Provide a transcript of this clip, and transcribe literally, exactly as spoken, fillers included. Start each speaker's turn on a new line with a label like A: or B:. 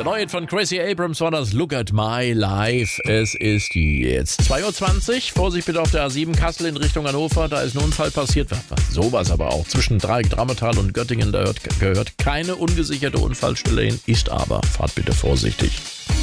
A: neue Hit von Gracie Abrams war das Look at My Life. Es ist jetzt zwei Uhr zwanzig. Vorsicht bitte auf der A sieben Kassel in Richtung Hannover. Da ist ein Unfall passiert. Sowas aber auch. Zwischen Dreieck Drammetal und Göttingen. Da gehört keine ungesicherte Unfallstelle hin. Ist aber. Fahrt bitte vorsichtig.